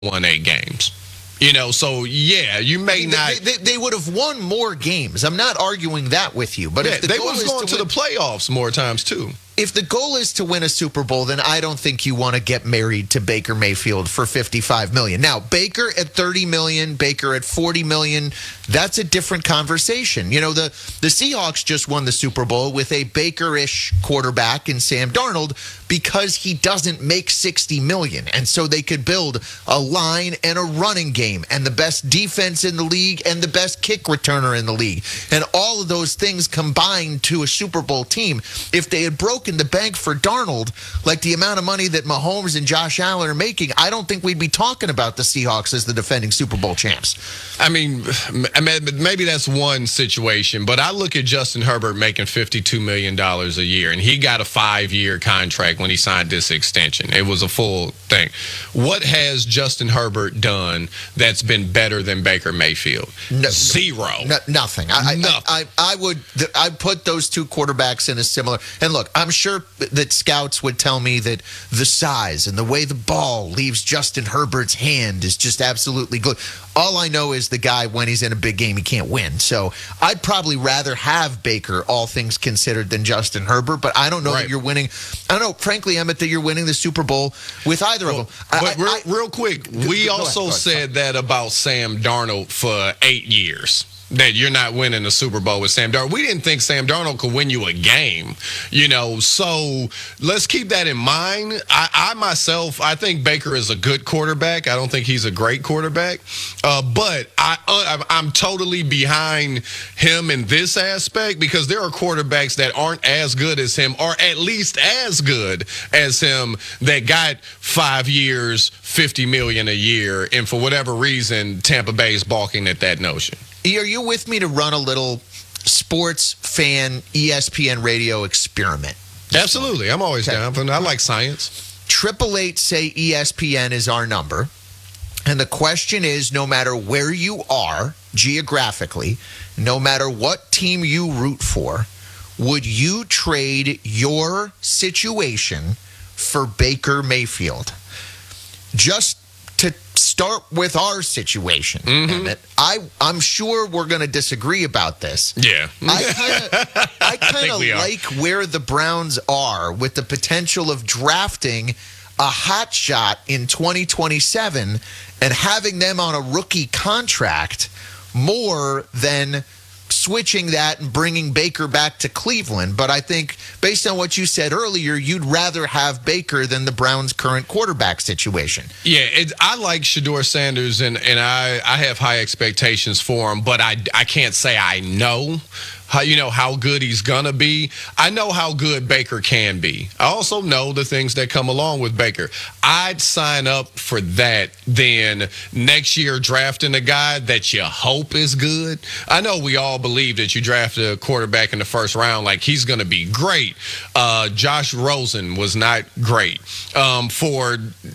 won 8 games. So yeah, you may not. They would have won more games. I'm not arguing that with you, but if the they goal was is going to the playoffs more times too. If the goal is to win a Super Bowl, then I don't think you want to get married to Baker Mayfield for $55 million. Now, Baker at $30 million, Baker at $40 million, that's a different conversation. The Seahawks just won the Super Bowl with a Baker-ish quarterback in Sam Darnold because he doesn't make $60 million. And so they could build a line and a running game and the best defense in the league and the best kick returner in the league. And all of those things combined to a Super Bowl team. If they had broken the bank for Darnold, like the amount of money that Mahomes and Josh Allen are making, I don't think we'd be talking about the Seahawks as the defending Super Bowl champs. I mean, maybe that's one situation, but I look at Justin Herbert making $52 million a year, and he got a 5-year contract when he signed this extension. It was a full thing. What has Justin Herbert done that's been better than Baker Mayfield? Zero. Nothing. I'd put those two quarterbacks in a similar. And look, I'm sure that scouts would tell me that the size and the way the ball leaves Justin Herbert's hand is just absolutely good. All I know is the guy, when he's in a big game, he can't win. So I'd probably rather have Baker, all things considered, than Justin Herbert. But I don't know that you're winning. I don't know, frankly, Emmett, that you're winning the Super Bowl with either of them. But real quick, we also said that about Sam Darnold for 8 years. That you're not winning the Super Bowl with Sam Darnold. We didn't think Sam Darnold could win you a game, so let's keep that in mind. I myself, I think Baker is a good quarterback. I don't think he's a great quarterback, but I'm totally behind him in this aspect because there are quarterbacks that aren't as good as him, or at least as good as him, that got 5 years, $50 million a year, and for whatever reason, Tampa Bay is balking at that notion. Are you with me to run a little sports fan ESPN radio experiment? Absolutely. I'm always down. I like science. 888 say ESPN is our number. And the question is, no matter where you are geographically, no matter what team you root for, would you trade your situation for Baker Mayfield? Just to start with our situation, Emmett, I'm sure we're going to disagree about this. Yeah. I kind of like where the Browns are with the potential of drafting a hot shot in 2027 and having them on a rookie contract more than switching that and bringing Baker back to Cleveland. But I think based on what you said earlier, you'd rather have Baker than the Browns' current quarterback situation. Yeah, I like Shedeur Sanders, and I have high expectations for him, but I can't say I know how good he's gonna be. I know how good Baker can be. I also know the things that come along with Baker. I'd sign up for that than next year drafting a guy that you hope is good. I know we all believe that you draft a quarterback in the first round like he's gonna be great. Josh Rosen was not great. For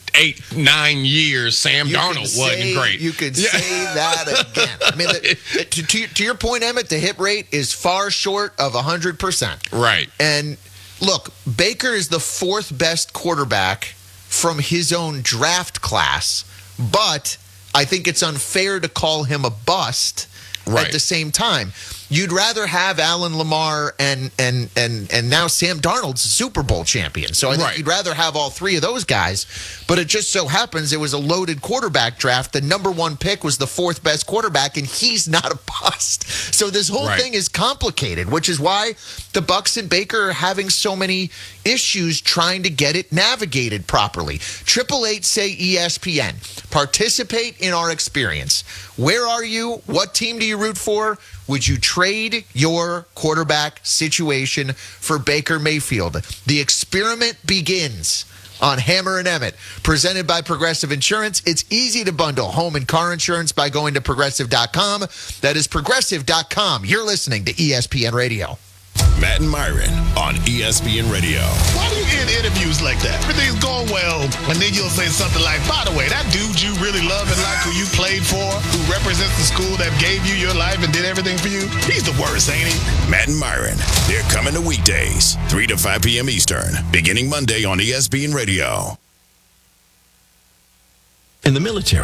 8-9 years, Sam Darnold wasn't great. You could say that again. I mean, to your point, Emmett, the hit rate is far short of 100%. Right. And look, Baker is the 4th best quarterback from his own draft class, but I think it's unfair to call him a bust at the same time. You'd rather have Allen Lamar and now Sam Darnold's a Super Bowl champion. So I think you'd rather have all three of those guys. But it just so happens it was a loaded quarterback draft. The number 1 pick was the 4th best quarterback, and he's not a bust. So this whole thing is complicated, which is why the Bucs and Baker are having so many issues trying to get it navigated properly. 888 say ESPN. Participate in our experience. Where are you? What team do you root for? Would you trade your quarterback situation for Baker Mayfield? The experiment begins on Hammer and Emmett, presented by Progressive Insurance. It's easy to bundle home and car insurance by going to Progressive.com. That is Progressive.com. You're listening to ESPN Radio. Matt and Myron on ESPN Radio. Why do you end interviews like that? Everything's going well, and then you'll say something like, by the way, that dude you really love and like, who you played for, who represents the school that gave you your life and did everything for you, he's the worst, ain't he? Matt and Myron, they're coming to weekdays, 3 to 5 p.m. Eastern, beginning Monday on ESPN Radio. in the military.